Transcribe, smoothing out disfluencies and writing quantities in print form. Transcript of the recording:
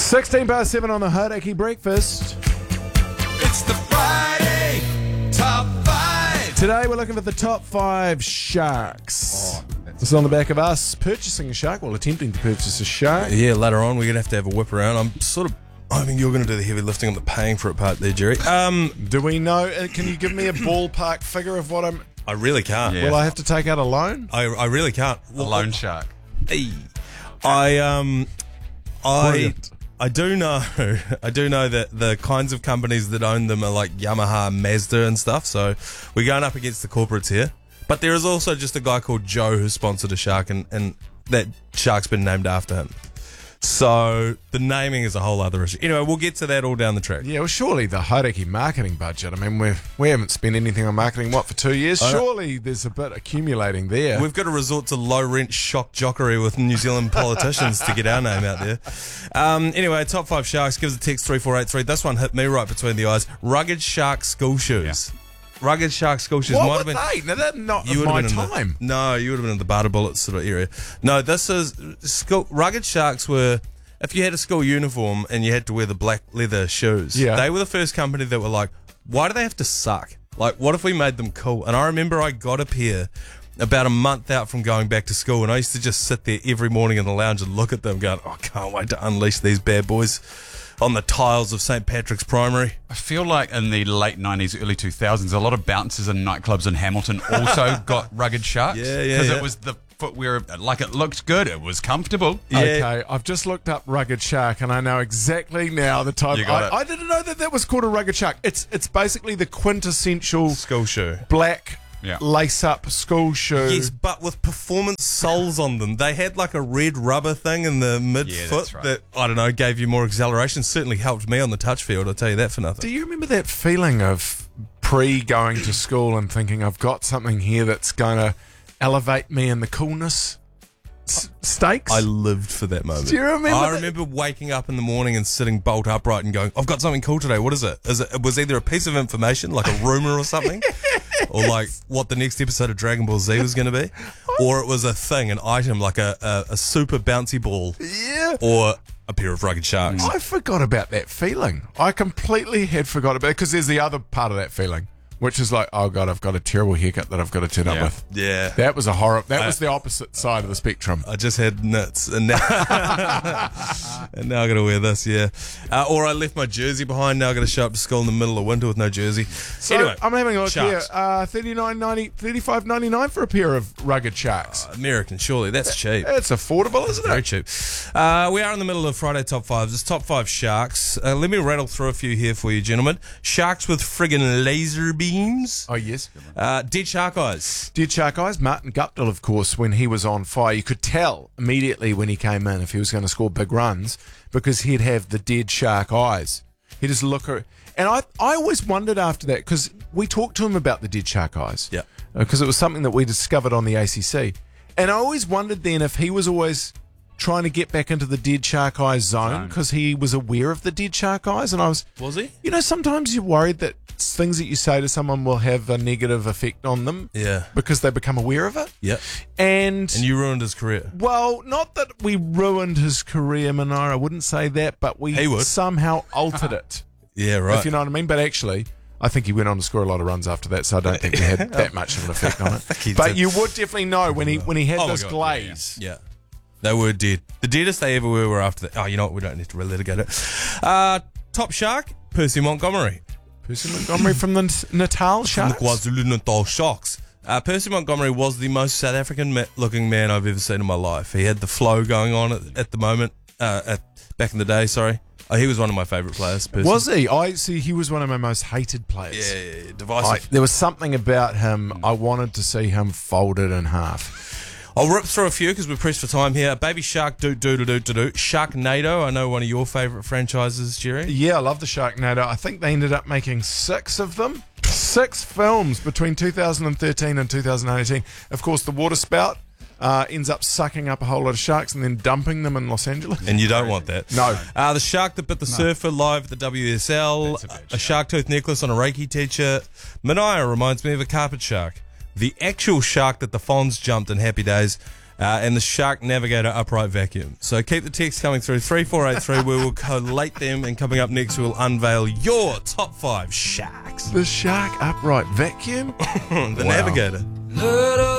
16:07 on the Hauraki Breakfast. It's the Friday Top 5. Today we're looking at the top 5 sharks. This is on the back of us purchasing a shark, well, attempting to purchase a shark. Yeah, later on we're going to have a whip around. I'm sort of hoping you're going to do the heavy lifting on the paying for it part there, Jerry. Do we know, can you give me a ballpark figure of what I really can't. will I have to take out a loan? I really can't. A lone shark. Hey. Brilliant. I do know that the kinds of companies that own them are like Yamaha, Mazda and stuff, so we're going up against the corporates here. But there is also just a guy called Joe who sponsored a shark, and that shark's been named after him. So the naming is a whole other issue. Anyway, we'll get to that all down the track. Yeah, well, surely the Hauraki marketing budget, I mean, we haven't spent anything on marketing, for 2 years? Surely there's a bit accumulating there. We've got to resort to low-rent shock jockery with New Zealand politicians to get our name out there. Anyway, top 5 sharks, give us a text 3483. This one hit me right between the eyes. Rugged Shark school shoes. Yeah. Rugged Shark school shoes. What were they? No, that's not of my time. No, you would have been in the Barter Bullets sort of area. No, this is Rugged Sharks were, if you had a school uniform and you had to wear the black leather shoes, they were the first company that were like, why do they have to suck? Like, what if we made them cool? And I remember I got a pair about a month out from going back to school, and I used to just sit there every morning in the lounge and look at them going, oh, I can't wait to unleash these bad boys on the tiles of St. Patrick's Primary. I feel like in the late 90s, early 2000s, a lot of bouncers and nightclubs in Hamilton also got Rugged Sharks. Because it was the footwear, like it looked good, it was comfortable. Yeah. Okay, I've just looked up Rugged Shark and I know exactly now the type. You got it. I didn't know that was called a Rugged Shark. It's basically the quintessential School shoe. black lace-up school shoe. Yes, but with performance soles on them. They had like a red rubber thing in the midfoot that, I don't know, gave you more acceleration. Certainly helped me on the touch field, I'll tell you that for nothing. Do you remember that feeling of pre-going to school and thinking, I've got something here that's going to elevate me in the coolness stakes? I lived for that moment. Do you remember I remember waking up in the morning and sitting bolt upright and going, I've got something cool today. What is it? It was either a piece of information, like a rumor or something, or like what the next episode of Dragon Ball Z was going to be, or it was a thing, an item like a super bouncy ball, or a pair of Rugged Sharks. I forgot about that feeling. I completely had forgot about it, because there's the other part of that feeling, which is like, oh God, I've got a terrible haircut that I've got to turn up with. Yeah. That was a horror. That was the opposite side of the spectrum. I just had nits, and now, and now I got to wear this, or I left my jersey behind, now I got to show up to school in the middle of winter with no jersey. So anyway, I'm having a look Sharks. here. $35.99 for a pair of Rugged Sharks. American, surely, that's cheap. It's affordable, isn't Very it? cheap. We are in the middle of Friday Top 5s. It's Top 5 Sharks. Let me rattle through a few here for you, gentlemen. Sharks with friggin' laser beams. Oh, yes. Dead shark eyes. Dead Shark Eyes. Martin Guptill, of course, when he was on fire, you could tell immediately when he came in if he was going to score big runs, because he'd have the dead shark eyes. He'd just look at, and I always wondered after that, because we talked to him about the dead shark eyes. Yeah. Because it was something that we discovered on the ACC. And I always wondered then if he was always trying to get back into the dead shark eyes zone because he was aware of the dead shark eyes. And Was he? You know, sometimes you're worried that things that you say to someone will have a negative effect on them. Yeah. Because they become aware of it. Yep. And you ruined his career. well, not that we ruined his career, Manara. I wouldn't say that, but we He would. somehow altered it. Yeah, right. If you know what I mean. But actually, I think he went on to score a lot of runs after that, so I don't think he had that much of an effect on it. he But did. you would definitely know when he had Oh my this God, glaze. Yeah. They were dead. The deadest they ever were after that. Oh, you know what? We don't need to relitigate it. Top shark, Percy Montgomery. Percy Montgomery from the Natal Sharks. The KwaZulu-Natal Sharks. Percy Montgomery was the most South African-looking man I've ever seen in my life. He had the flow going on at the moment, back in the day, sorry. He was one of my favourite players. Percy. Was he? I see. He was one of my most hated players. Yeah, divisive. There was something about him. I wanted to see him folded in half. I'll rip through a few because we're pressed for time here. Baby Shark, Sharknado. I know one of your favourite franchises, Jerry. Yeah, I love the Sharknado. I think they ended up making 6 of them. 6 films between 2013 and 2018. Of course, the water spout ends up sucking up a whole lot of sharks and then dumping them in Los Angeles. And you don't want that. No. The shark that bit the surfer live at the WSL. A shark tooth necklace on a Reiki teacher. Manaya reminds me of a carpet shark. The actual shark that the Fonz jumped in Happy Days. and the Shark Navigator upright vacuum. So keep the text coming through 3483. We will collate them, and coming up next, we'll unveil your top 5 Sharks. The Shark upright vacuum? The Navigator.